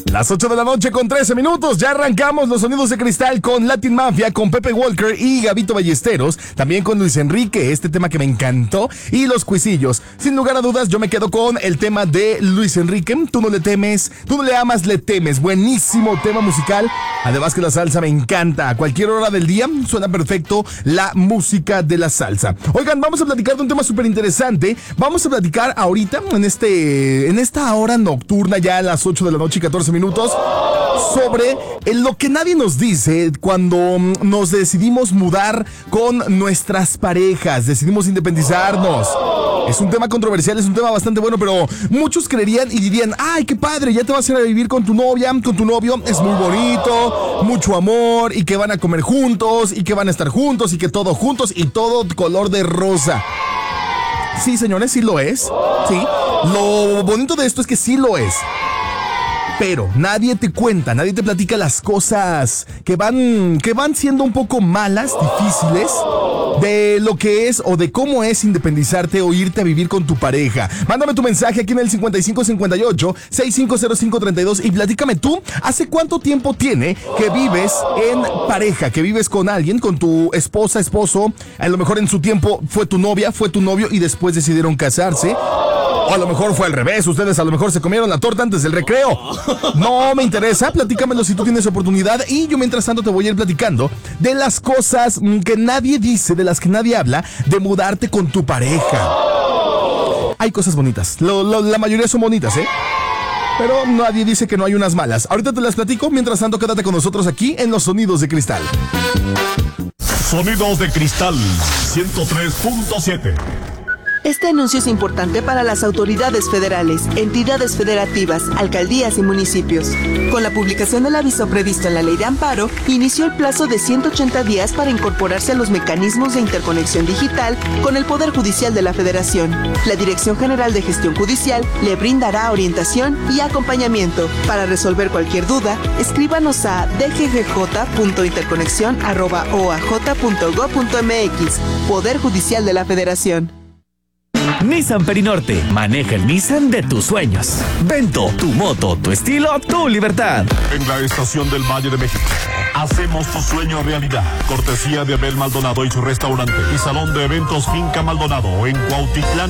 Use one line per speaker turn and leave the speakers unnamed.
Las 8 de la noche con 13 minutos, ya arrancamos los sonidos de cristal con Latin Mafia, con Pepe Walker y Gabito Ballesteros, también con Luis Enrique, este tema que me encantó, y los cuisillos. Sin lugar a dudas, yo me quedo con el tema de Luis Enrique, Tú no le temes, tú no le amas, le temes. Buenísimo tema musical, además que la salsa me encanta, a cualquier hora del día suena perfecto la música de la salsa. Oigan, vamos a platicar de un tema súper interesante, vamos a platicar ahorita, en esta hora nocturna, ya a las 8 de la noche y 14 minutos, sobre lo que nadie nos dice cuando nos decidimos mudar con nuestras parejas, decidimos independizarnos. Es un tema controversial, es un tema bastante bueno, pero muchos creerían y dirían, ay, qué padre, ya te vas a ir a vivir con tu novia, con tu novio, es muy bonito, mucho amor, y que van a comer juntos, y que van a estar juntos, y que todo juntos, y todo color de rosa. Sí, señores, sí lo es, sí. Lo bonito de esto es que sí lo es. Pero nadie te cuenta, nadie te platica las cosas que van siendo un poco malas, difíciles, de lo que es o de cómo es independizarte o irte a vivir con tu pareja. Mándame tu mensaje aquí en el 5558-650532 y platícame tú, ¿hace cuánto tiempo tiene que vives en pareja, que vives con alguien, con tu esposa, esposo? A lo mejor en su tiempo fue tu novia, fue tu novio y después decidieron casarse. O a lo mejor fue al revés, ustedes a lo mejor se comieron la torta antes del recreo. No me interesa, platícamelo si tú tienes oportunidad y yo mientras tanto te voy a ir platicando de las cosas que nadie dice, de las que nadie habla, de mudarte con tu pareja. Hay cosas bonitas, la mayoría son bonitas, pero nadie dice que no hay unas malas. Ahorita te las platico, mientras tanto quédate con nosotros aquí en Los Sonidos de Cristal.
Sonidos de Cristal 103.7.
Este anuncio es importante para las autoridades federales, entidades federativas, alcaldías y municipios. Con la publicación del aviso previsto en la Ley de Amparo, inició el plazo de 180 días para incorporarse a los mecanismos de interconexión digital con el Poder Judicial de la Federación. La Dirección General de Gestión Judicial le brindará orientación y acompañamiento. Para resolver cualquier duda, escríbanos a dggj.interconexion@oaj.gov.mx. Poder Judicial de la Federación.
Nissan Perinorte. Maneja el Nissan de tus sueños. Vento, tu moto, tu estilo, tu libertad.
En la estación del Valle de México, hacemos tu sueño realidad. Cortesía de Abel Maldonado y su restaurante y salón de eventos Finca Maldonado en Cuautitlán.